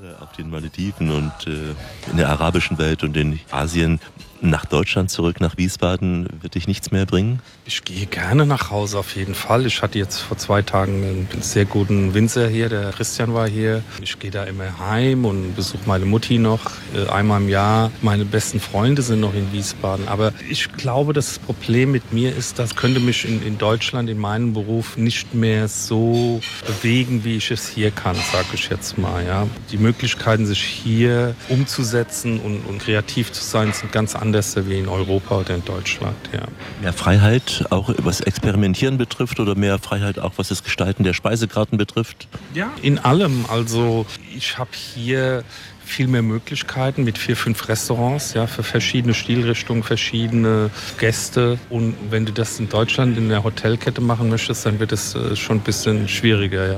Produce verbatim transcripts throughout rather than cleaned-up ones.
Jahre auf den Malediven und äh, in der arabischen Welt und in Asien. Nach Deutschland zurück, nach Wiesbaden, wird dich nichts mehr bringen? Ich gehe gerne nach Hause auf jeden Fall. Ich hatte jetzt vor zwei Tagen einen sehr guten Winzer hier, der Christian war hier. Ich gehe da immer heim und besuche meine Mutti noch äh, einmal im Jahr. Meine besten Freunde sind noch in Wiesbaden. Aber ich glaube, das Problem mit mir ist, das könnte mich in, in Deutschland in meinem Beruf nicht mehr so bewegen, wie ich es hier kann, sage ich jetzt mal. Ja. Die Möglichkeiten, sich hier umzusetzen und, und kreativ zu sein, sind ganz anders wie in Europa oder in Deutschland. Ja. Mehr Freiheit, auch was Experimentieren betrifft oder mehr Freiheit auch was das Gestalten der Speisekarten betrifft? Ja, in allem. Also ich habe hier viel mehr Möglichkeiten mit vier, fünf Restaurants, ja, für verschiedene Stilrichtungen, verschiedene Gäste. Und wenn du das in Deutschland in der Hotelkette machen möchtest, dann wird es äh, schon ein bisschen schwieriger, ja.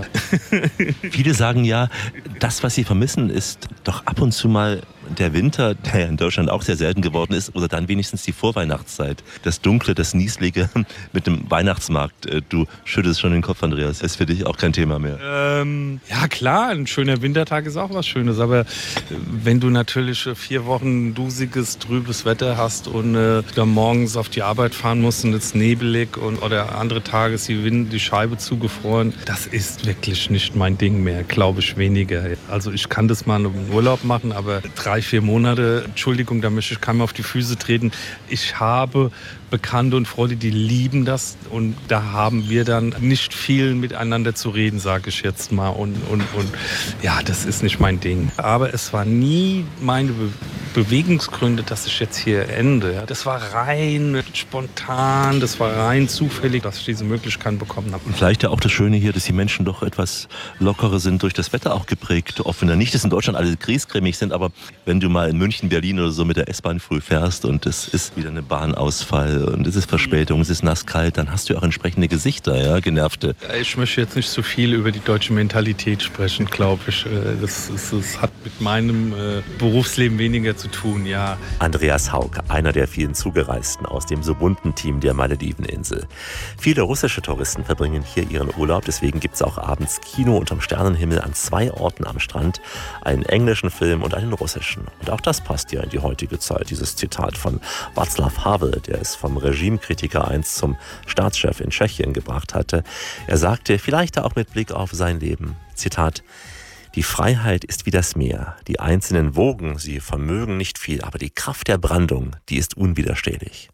Viele sagen ja, das, was sie vermissen, ist doch ab und zu mal der Winter, der ja in Deutschland auch sehr selten geworden ist, oder dann wenigstens die Vorweihnachtszeit. Das Dunkle, das Nieslige mit dem Weihnachtsmarkt. Du schüttelst schon den Kopf, Andreas. Das ist für dich auch kein Thema mehr. Ähm, ja klar, ein schöner Wintertag ist auch was Schönes. Aber wenn du natürlich vier Wochen dusiges, trübes Wetter hast und äh, dann morgens auf die Arbeit fahren musst und es nebelig und oder andere Tage ist die, Wind, die Scheibe zugefroren, das ist wirklich nicht mein Ding mehr, glaube ich weniger. Also ich kann das mal im Urlaub machen, aber drei, vier Monate, Entschuldigung, da möchte ich keinem auf die Füße treten. Ich habe Bekannte und Freunde, die lieben das und da haben wir dann nicht viel miteinander zu reden, sage ich jetzt mal. Und, und, und ja, das ist nicht mein Ding. Aber es war nie meine Be- Bewegungsgründe, dass ich jetzt hier ende. Ja, das war rein spontan, das war rein zufällig, dass ich diese Möglichkeit bekommen habe. Und vielleicht ja auch das Schöne hier, dass die Menschen doch etwas lockerer sind, durch das Wetter auch geprägt. Offener. Nicht, dass in Deutschland alle griesgrämig sind, aber wenn du mal in München, Berlin oder so mit der S-Bahn früh fährst und es ist wieder eine Bahnausfall und es ist Verspätung, es ist nasskalt, dann hast du auch entsprechende Gesichter, ja, genervte. Ich möchte jetzt nicht so viel über die deutsche Mentalität sprechen, glaube ich. Das, das, das hat mit meinem äh, Berufsleben weniger zu tun, ja. Andreas Hauck, einer der vielen Zugereisten aus dem so bunten Team der Malediveninsel. Viele russische Touristen verbringen hier ihren Urlaub, deswegen gibt es auch abends Kino unterm Sternenhimmel an zwei Orten am Strand, einen englischen Film und einen russischen. Und auch das passt ja in die heutige Zeit, dieses Zitat von Václav Havel, der es vom Regimekritiker einst zum Staatschef in Tschechien gebracht hatte. Er sagte, vielleicht auch mit Blick auf sein Leben, Zitat: Die Freiheit ist wie das Meer. Die einzelnen Wogen, sie vermögen nicht viel, aber die Kraft der Brandung, die ist unwiderstehlich.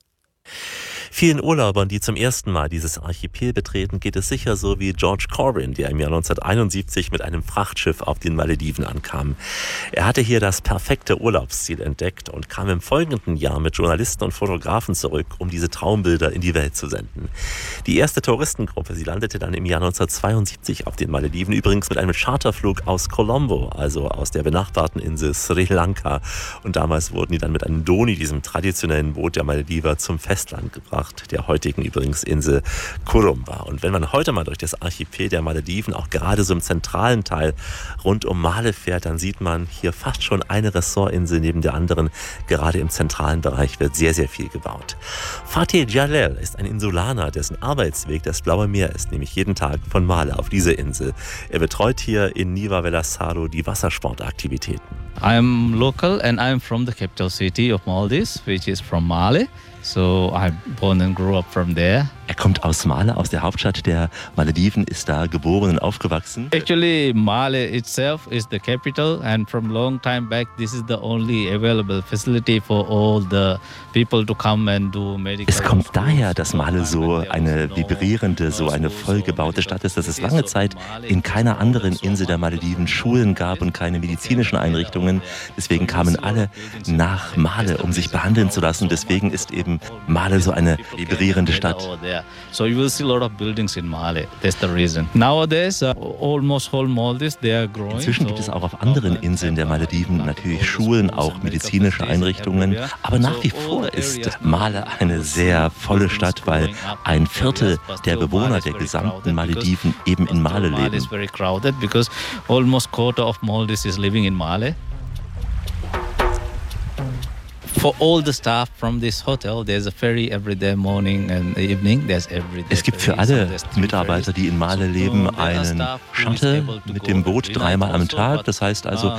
Vielen Urlaubern, die zum ersten Mal dieses Archipel betreten, geht es sicher so wie George Corbin, der im Jahr neunzehnhunderteinundsiebzig mit einem Frachtschiff auf den Malediven ankam. Er hatte hier das perfekte Urlaubsziel entdeckt und kam im folgenden Jahr mit Journalisten und Fotografen zurück, um diese Traumbilder in die Welt zu senden. Die erste Touristengruppe, sie landete dann im Jahr neunzehnhundertzweiundsiebzig auf den Malediven, übrigens mit einem Charterflug aus Colombo, also aus der benachbarten Insel Sri Lanka. Und damals wurden die dann mit einem Doni, diesem traditionellen Boot der Malediver, zum Festland gebracht, der heutigen übrigens Insel Kurumba. Und wenn man heute mal durch das Archipel der Malediven, auch gerade so im zentralen Teil rund um Male fährt, dann sieht man hier fast schon eine Ressortinsel neben der anderen. Gerade im zentralen Bereich wird sehr, sehr viel gebaut. Fatih Jalel ist ein Insulaner, dessen Arbeitsweg das Blaue Meer ist, nämlich jeden Tag von Male auf diese Insel. Er betreut hier in Niva Velasaro die Wassersportaktivitäten. I'm local and I'm from the capital city of Maldives, which is from Male. So I born and grew up from there. Er kommt aus Male, aus der Hauptstadt der Malediven, ist da geboren und aufgewachsen. Actually, Male itself is the capital, and from long time back, this is the only available facility for all the people to come and do medical. Es kommt daher, dass Male so eine vibrierende, so eine vollgebaute Stadt ist, dass es lange Zeit in keiner anderen Insel der Malediven Schulen gab und keine medizinischen Einrichtungen. Deswegen kamen alle nach Male, um sich behandeln zu lassen. Deswegen ist eben Male so eine vibrierende Stadt. So you will see a lot of buildings in Male. That's the reason. Nowadays, uh, almost whole Maldives, they are growing. Inzwischen gibt es auch auf anderen Inseln der Malediven natürlich Schulen, auch medizinische Einrichtungen. Aber nach wie vor ist Male eine sehr volle Stadt, weil ein Viertel der Bewohner der gesamten Malediven eben in Male leben. Male is very crowded because almost quarter of Maldives is living in Male. For all the staff from this hotel, there's a ferry every day, morning and evening. There's every day. Es gibt für alle Mitarbeiter, die in Male leben, einen Shuttle mit dem Boot dreimal am Tag. Das heißt also,